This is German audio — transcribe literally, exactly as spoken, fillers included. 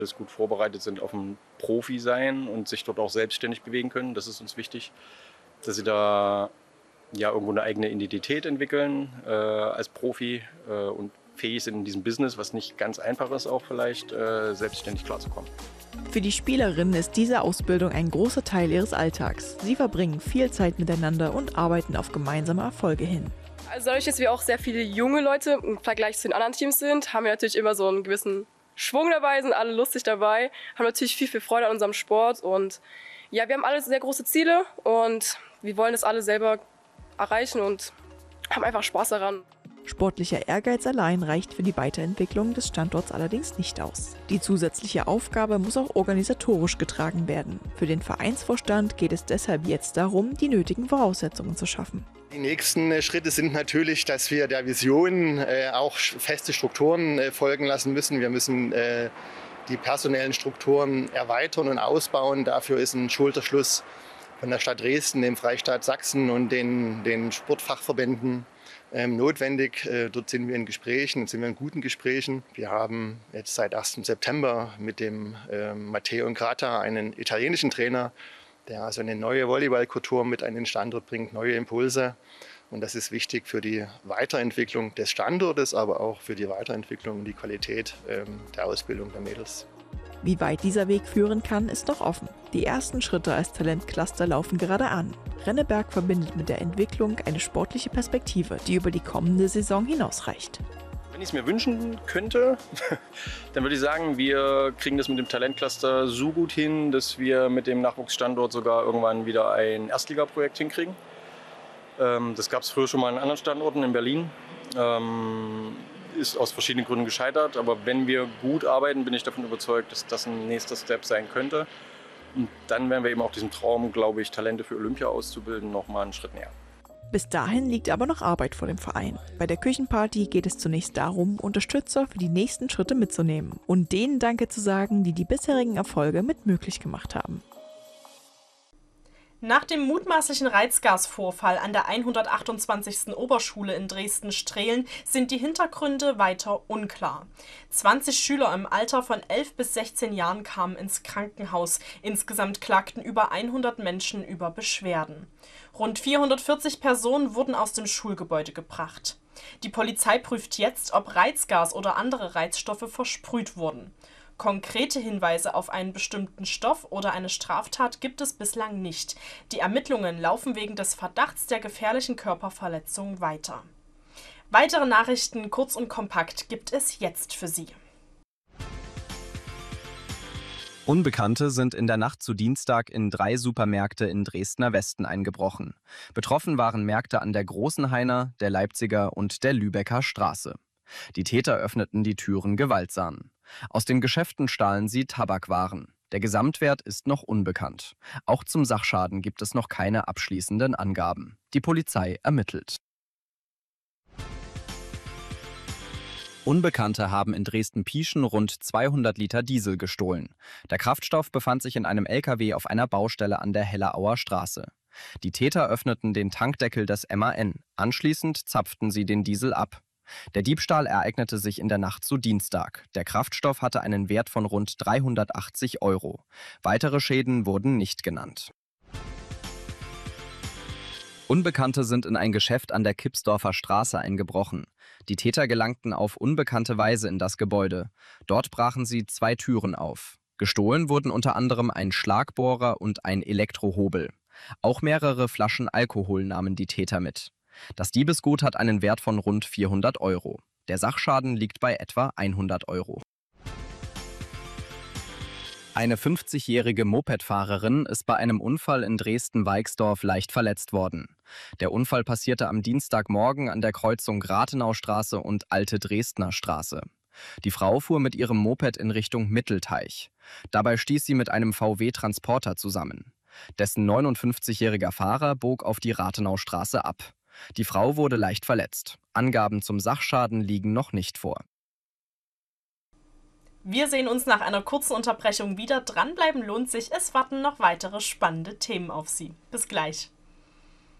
dass gut vorbereitet sind auf ein Profi sein und sich dort auch selbstständig bewegen können. Das ist uns wichtig, dass sie da ja irgendwo eine eigene Identität entwickeln äh, als Profi äh, und fähig sind in diesem Business, was nicht ganz einfach ist, auch vielleicht äh, selbstständig klarzukommen. Für die Spielerinnen ist diese Ausbildung ein großer Teil ihres Alltags. Sie verbringen viel Zeit miteinander und arbeiten auf gemeinsame Erfolge hin. Also dadurch, dass wir auch sehr viele junge Leute im Vergleich zu den anderen Teams sind, haben wir natürlich immer so einen gewissen Schwung dabei, sind alle lustig dabei, haben natürlich viel, viel Freude an unserem Sport und ja, wir haben alle sehr große Ziele und wir wollen das alle selber erreichen und haben einfach Spaß daran. Sportlicher Ehrgeiz allein reicht für die Weiterentwicklung des Standorts allerdings nicht aus. Die zusätzliche Aufgabe muss auch organisatorisch getragen werden. Für den Vereinsvorstand geht es deshalb jetzt darum, die nötigen Voraussetzungen zu schaffen. Die nächsten Schritte sind natürlich, dass wir der Vision äh, auch feste Strukturen äh, folgen lassen müssen. Wir müssen äh, die personellen Strukturen erweitern und ausbauen. Dafür ist ein Schulterschluss von der Stadt Dresden, dem Freistaat Sachsen und den, den Sportfachverbänden ähm, notwendig. Äh, dort sind wir in Gesprächen, sind wir in guten Gesprächen. Wir haben jetzt seit ersten September mit dem äh, Matteo Ingrata einen italienischen Trainer, der also eine neue Volleyballkultur mit an den Standort bringt, neue Impulse. Und das ist wichtig für die Weiterentwicklung des Standortes, aber auch für die Weiterentwicklung und die Qualität ähm, der Ausbildung der Mädels. Wie weit dieser Weg führen kann, ist noch offen. Die ersten Schritte als Talentcluster laufen gerade an. Renneberg verbindet mit der Entwicklung eine sportliche Perspektive, die über die kommende Saison hinausreicht. Wenn ich es mir wünschen könnte, dann würde ich sagen, wir kriegen das mit dem Talentcluster so gut hin, dass wir mit dem Nachwuchsstandort sogar irgendwann wieder ein Erstligaprojekt hinkriegen. Ähm, das gab es früher schon mal an anderen Standorten in Berlin. Ähm, ist aus verschiedenen Gründen gescheitert, aber wenn wir gut arbeiten, bin ich davon überzeugt, dass das ein nächster Step sein könnte. Und dann werden wir eben auch diesem Traum, glaube ich, Talente für Olympia auszubilden, noch mal einen Schritt näher. Bis dahin liegt aber noch Arbeit vor dem Verein. Bei der Küchenparty geht es zunächst darum, Unterstützer für die nächsten Schritte mitzunehmen und denen Danke zu sagen, die die bisherigen Erfolge mit möglich gemacht haben. Nach dem mutmaßlichen Reizgasvorfall an der hundertachtundzwanzigsten Oberschule in Dresden-Strehlen sind die Hintergründe weiter unklar. zwanzig Schüler im Alter von elf bis sechzehn Jahren kamen ins Krankenhaus. Insgesamt klagten über hundert Menschen über Beschwerden. Rund vierhundertvierzig Personen wurden aus dem Schulgebäude gebracht. Die Polizei prüft jetzt, ob Reizgas oder andere Reizstoffe versprüht wurden. Konkrete Hinweise auf einen bestimmten Stoff oder eine Straftat gibt es bislang nicht. Die Ermittlungen laufen wegen des Verdachts der gefährlichen Körperverletzung weiter. Weitere Nachrichten kurz und kompakt gibt es jetzt für Sie. Unbekannte sind in der Nacht zu Dienstag in drei Supermärkte in Dresdner Westen eingebrochen. Betroffen waren Märkte an der Großenhainer, der Leipziger und der Lübecker Straße. Die Täter öffneten die Türen gewaltsam. Aus den Geschäften stahlen sie Tabakwaren. Der Gesamtwert ist noch unbekannt. Auch zum Sachschaden gibt es noch keine abschließenden Angaben. Die Polizei ermittelt. Unbekannte haben in Dresden-Pieschen rund zweihundert Liter Diesel gestohlen. Der Kraftstoff befand sich in einem L K W auf einer Baustelle an der Hellerauer Straße. Die Täter öffneten den Tankdeckel des M A N. Anschließend zapften sie den Diesel ab. Der Diebstahl ereignete sich in der Nacht zu Dienstag. Der Kraftstoff hatte einen Wert von rund dreihundertachtzig Euro. Weitere Schäden wurden nicht genannt. Unbekannte sind in ein Geschäft an der Kipsdorfer Straße eingebrochen. Die Täter gelangten auf unbekannte Weise in das Gebäude. Dort brachen sie zwei Türen auf. Gestohlen wurden unter anderem ein Schlagbohrer und ein Elektrohobel. Auch mehrere Flaschen Alkohol nahmen die Täter mit. Das Diebesgut hat einen Wert von rund vierhundert Euro. Der Sachschaden liegt bei etwa hundert Euro. Eine fünfzigjährige Mopedfahrerin ist bei einem Unfall in Dresden-Weixdorf leicht verletzt worden. Der Unfall passierte am Dienstagmorgen an der Kreuzung Rathenaustraße und Alte Dresdner Straße. Die Frau fuhr mit ihrem Moped in Richtung Mittelteich. Dabei stieß sie mit einem V W-Transporter zusammen. Dessen neunundfünfzigjähriger Fahrer bog auf die Rathenaustraße ab. Die Frau wurde leicht verletzt. Angaben zum Sachschaden liegen noch nicht vor. Wir sehen uns nach einer kurzen Unterbrechung wieder. Dranbleiben lohnt sich. Es warten noch weitere spannende Themen auf Sie. Bis gleich.